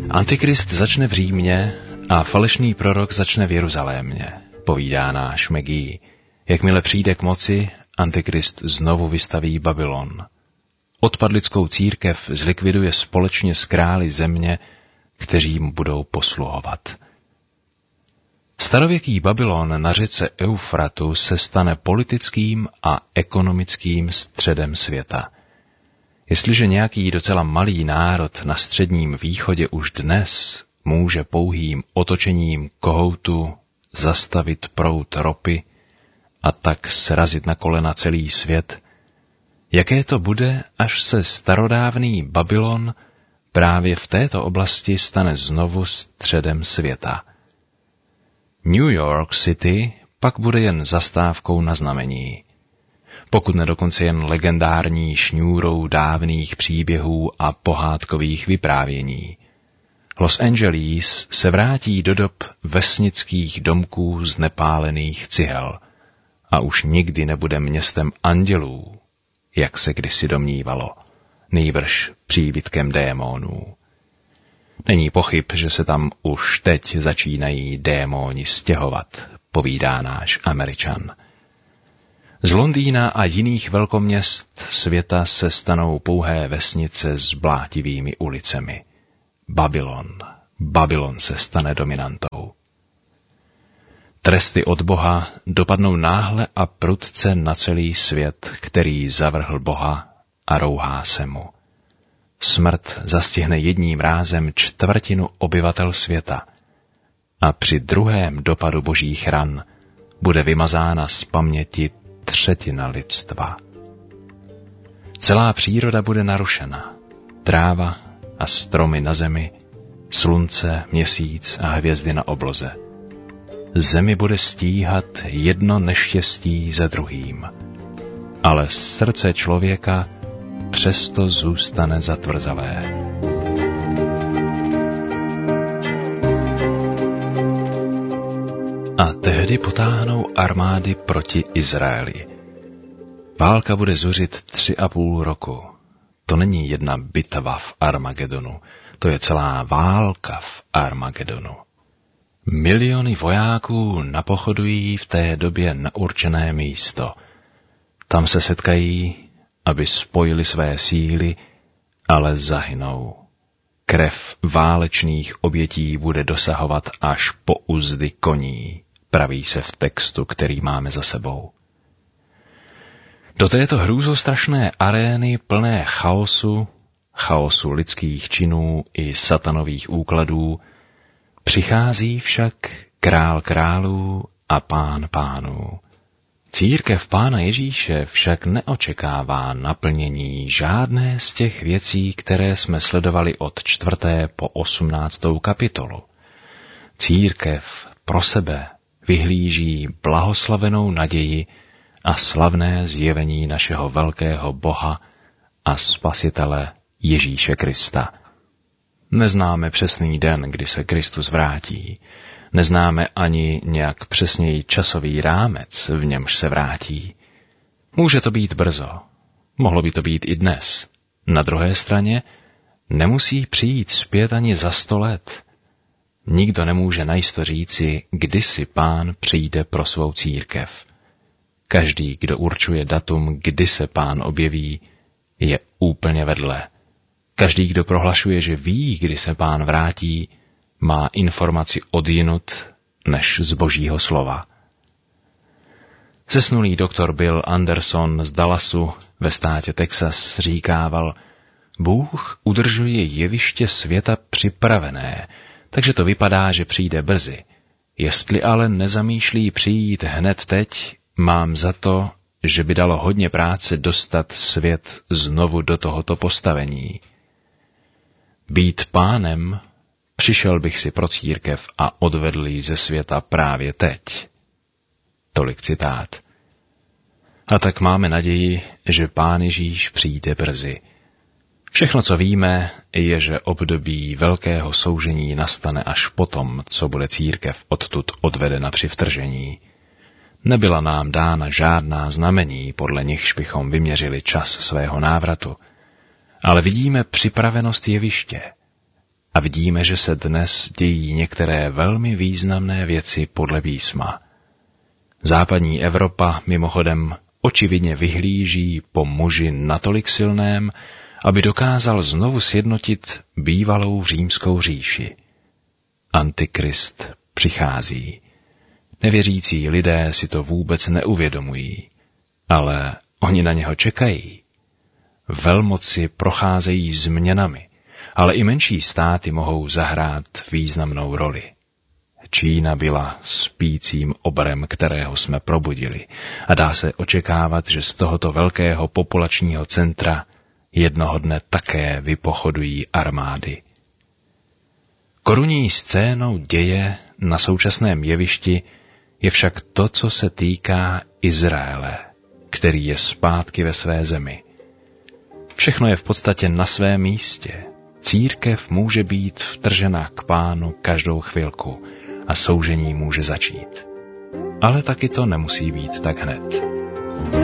Antikrist začne v Římě a falešný prorok začne v Jeruzalémě, povídá náš Maggie. Jakmile přijde k moci, Antikrist znovu vystaví Babylon. Odpadlickou církev zlikviduje společně s králi země, kteří mu budou posluhovat. Starověký Babylon na řece Eufratu se stane politickým a ekonomickým středem světa. Jestliže nějaký docela malý národ na Středním východě už dnes může pouhým otočením kohoutu zastavit proud ropy a tak srazit na kolena celý svět, jaké to bude, až se starodávný Babylon právě v této oblasti stane znovu středem světa. New York City pak bude jen zastávkou na znamení, pokud ne dokonce jen legendární šňůrou dávných příběhů a pohádkových vyprávění. Los Angeles se vrátí do dob vesnických domků z nepálených cihel a už nikdy nebude městem andělů, jak se kdysi domnívalo, nýbrž přívitkem démonů. Není pochyb, že se tam už teď začínají démoni stěhovat, povídá náš Američan. Z Londýna a jiných velkoměst světa se stanou pouhé vesnice s blátivými ulicemi. Babylon se stane dominantou. Tresty od Boha dopadnou náhle a prudce na celý svět, který zavrhl Boha a rouhá se mu. Smrt zastihne jedním rázem čtvrtinu obyvatel světa a při druhém dopadu božích ran bude vymazána z paměti třetina lidstva. Celá příroda bude narušena, tráva a stromy na zemi, slunce, měsíc a hvězdy na obloze. Zemi bude stíhat jedno neštěstí za druhým, ale srdce člověka přesto zůstane zatvrzalé. A tehdy potáhnou armády proti Izraeli. Válka bude zuřit 3,5 roku. To není jedna bitva v Armagedonu, to je celá válka v Armagedonu. Miliony vojáků napochodují v té době na určené místo. Tam se setkají, aby spojili své síly, ale zahynou. Krev válečných obětí bude dosahovat až po uzdy koní, praví se v textu, který máme za sebou. Do této hrůzostrašné arény plné chaosu lidských činů i satanových úkladů, přichází však král králů a pán pánů. Církev Pána Ježíše však neočekává naplnění žádné z těch věcí, které jsme sledovali od 4. po 18. kapitolu. Církev pro sebe vyhlíží blahoslavenou naději a slavné zjevení našeho velkého Boha a Spasitele Ježíše Krista. Neznáme přesný den, kdy se Kristus vrátí. Neznáme ani nějak přesněji časový rámec, v němž se vrátí. Může to být brzo. Mohlo by to být i dnes. Na druhé straně nemusí přijít zpět ani za 100 let. Nikdo nemůže najisto říci, kdy si Pán přijde pro svou církev. Každý, kdo určuje datum, kdy se Pán objeví, je úplně vedle. Každý, kdo prohlašuje, že ví, kdy se Pán vrátí, má informaci odjinud než z Božího slova. Zesnulý doktor Bill Anderson z Dallasu ve státě Texas říkával: Bůh udržuje jeviště světa připravené, takže to vypadá, že přijde brzy. Jestli ale nezamýšlí přijít hned teď, mám za to, že by dalo hodně práce dostat svět znovu do tohoto postavení. Být pánem, přišel bych si pro církev a odvedl ji ze světa právě teď. Tolik citát. A tak máme naději, že Pán Ježíš přijde brzy. Všechno, co víme, je, že období velkého soužení nastane až potom, co bude církev odtud odvedena při vtržení. Nebyla nám dána žádná znamení, podle nichž bychom vyměřili čas svého návratu, ale vidíme připravenost jeviště. a vidíme, že se dnes dějí některé velmi významné věci podle písma. Západní Evropa mimochodem očividně vyhlíží po muži natolik silném, aby dokázal znovu sjednotit bývalou římskou říši. Antikrist přichází. Nevěřící lidé si to vůbec neuvědomují, ale oni na něho čekají. Velmoci procházejí změnami, ale i menší státy mohou zahrát významnou roli. Čína byla spícím obrem, kterého jsme probudili, a dá se očekávat, že z tohoto velkého populačního centra jednoho dne také vypochodují armády. Korunní scénou děje na současném jevišti je však to, co se týká Izraele, který je zpátky ve své zemi. Všechno je v podstatě na svém místě. Církev může být vtržena k Pánu každou chvilku a soužení může začít. Ale taky to nemusí být tak hned.